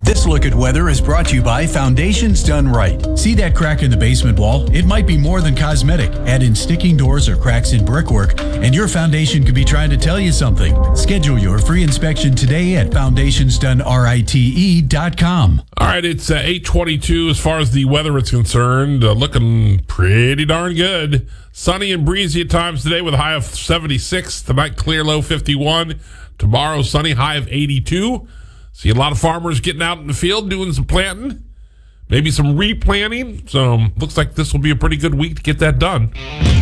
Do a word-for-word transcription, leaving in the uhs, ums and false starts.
This look at weather is brought to you by Foundations Done Right. See that crack in the basement wall? It might be more than cosmetic. Add in sticking doors or cracks in brickwork, and your foundation could be trying to tell you something. Schedule your free inspection today at foundations done rite dot com. All right, it's uh, eight twenty-two as far as the weather is concerned. Uh, looking pretty darn good. Sunny and breezy at times today with a high of seventy-six. Tonight, clear, low fifty-one. Tomorrow, sunny, high of eighty-two. See a lot of farmers getting out in the field doing some planting, maybe some replanting. So looks like this will be a pretty good week to get that done.